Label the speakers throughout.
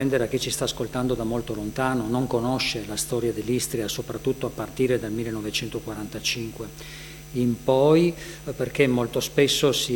Speaker 1: Da chi ci sta ascoltando da molto lontano non conosce la storia dell'Istria, soprattutto a partire dal 1945 in poi, perché molto spesso si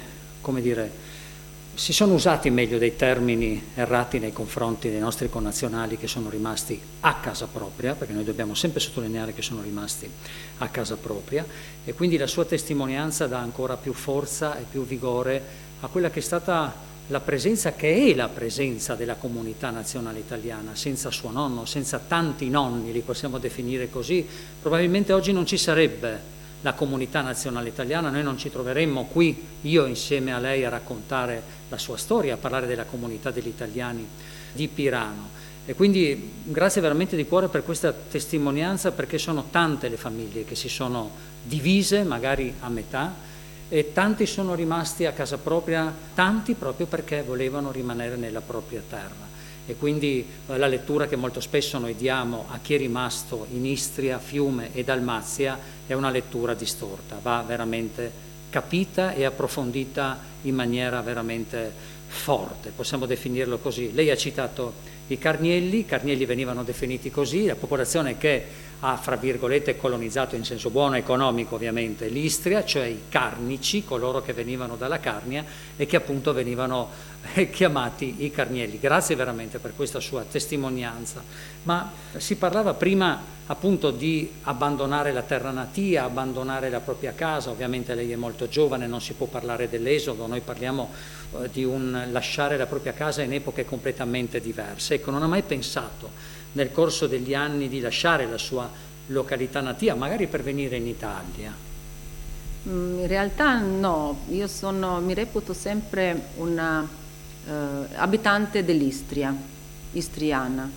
Speaker 1: sono usati meglio dei termini errati nei confronti dei nostri connazionali che sono rimasti a casa propria, perché noi dobbiamo sempre sottolineare che sono rimasti a casa propria, e quindi la sua testimonianza dà ancora più forza e più vigore a quella che è stata la presenza, che è la presenza della comunità nazionale italiana. Senza suo nonno, senza tanti nonni, li possiamo definire così, probabilmente oggi non ci sarebbe la comunità nazionale italiana, noi non ci troveremmo qui, io insieme a lei, a raccontare la sua storia, a parlare della comunità degli italiani di Pirano. E quindi grazie veramente di cuore per questa testimonianza, perché sono tante le famiglie che si sono divise, magari a metà, e tanti sono rimasti a casa propria, tanti proprio perché volevano rimanere nella propria terra. E quindi la lettura che molto spesso noi diamo a chi è rimasto in Istria, Fiume e Dalmazia è una lettura distorta, va veramente capita e approfondita in maniera veramente forte, possiamo definirlo così. Lei ha citato i Carnielli venivano definiti così, la popolazione che ha, fra virgolette, colonizzato in senso buono, economico ovviamente, l'Istria, cioè i carnici, coloro che venivano dalla Carnia e che appunto venivano chiamati i Carnielli. Grazie veramente per questa sua testimonianza. Ma si parlava prima appunto di abbandonare la terra natia, abbandonare la propria casa, ovviamente lei è molto giovane, non si può parlare dell'esodo, noi parliamo di un lasciare la propria casa in epoche completamente diverse. Ecco, non ha mai pensato nel corso degli anni di lasciare la sua località natia, magari per venire in Italia?
Speaker 2: In realtà no, io mi reputo sempre una abitante dell'Istria, istriana.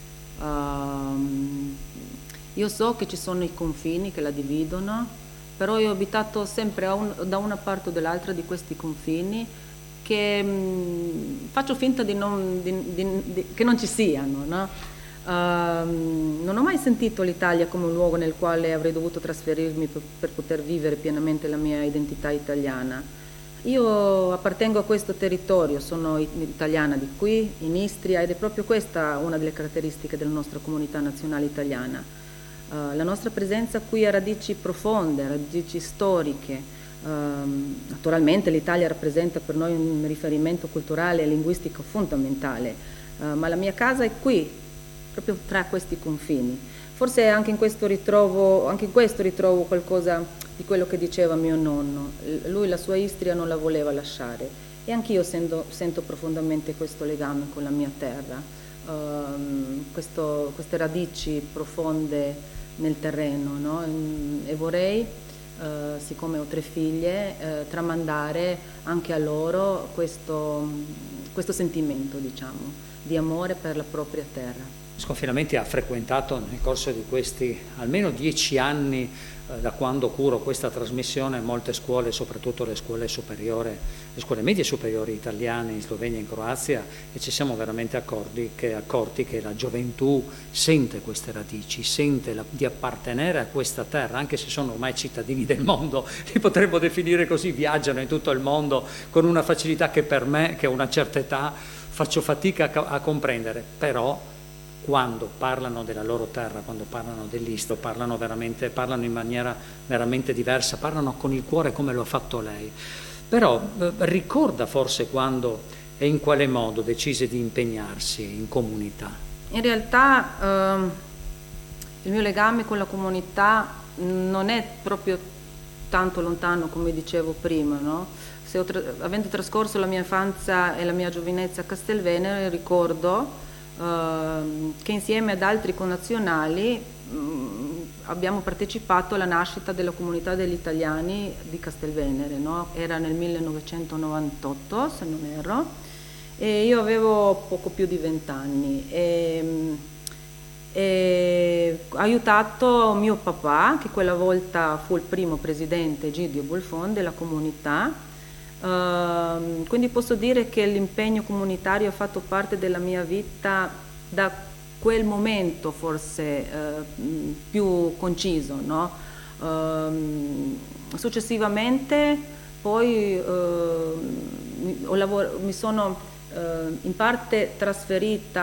Speaker 2: Io so che ci sono i confini che la dividono, però io ho abitato sempre da una parte o dall'altra di questi confini, che faccio finta che non ci siano, no? Non ho mai sentito l'Italia come un luogo nel quale avrei dovuto trasferirmi per poter vivere pienamente la mia identità italiana. Io appartengo a questo territorio, sono italiana di qui, in Istria, ed è proprio questa una delle caratteristiche della nostra comunità nazionale italiana. La nostra presenza qui ha radici profonde, radici storiche. Naturalmente l'Italia rappresenta per noi un riferimento culturale e linguistico fondamentale, ma la mia casa è qui, proprio tra questi confini. Forse anche in questo ritrovo qualcosa di quello che diceva mio nonno. Lui la sua Istria non la voleva lasciare, e anch'io sento profondamente questo legame con la mia terra, queste radici profonde nel terreno, no? E vorrei, siccome ho 3 figlie, tramandare anche a loro questo sentimento, diciamo, di amore per la propria terra.
Speaker 1: Sconfinamenti ha frequentato nel corso di questi almeno 10 anni, da quando curo questa trasmissione, molte scuole, soprattutto le scuole medie superiori italiane in Slovenia e in Croazia, e ci siamo veramente accorti che la gioventù sente queste radici, sente di appartenere a questa terra, anche se sono ormai cittadini del mondo, li potremmo definire così, viaggiano in tutto il mondo con una facilità che per me, che ho una certa età, faccio fatica a comprendere, però quando parlano della loro terra, quando parlano dell'Istria, parlano in maniera veramente diversa, parlano con il cuore come lo ha fatto lei. Però ricorda forse quando e in quale modo decise di impegnarsi in comunità?
Speaker 2: In realtà il mio legame con la comunità non è proprio tanto lontano come dicevo prima, no? Avendo trascorso la mia infanzia e la mia giovinezza a Castelvenere, ricordo che insieme ad altri connazionali abbiamo partecipato alla nascita della comunità degli italiani di Castelvenere, no? Era nel 1998, se non erro, e io avevo poco più di 20 anni e ho aiutato mio papà, che quella volta fu il primo presidente, Egidio Bolfon, della comunità. Quindi posso dire che l'impegno comunitario ha fatto parte della mia vita da quel momento forse più conciso, no? Successivamente poi mi sono in parte trasferita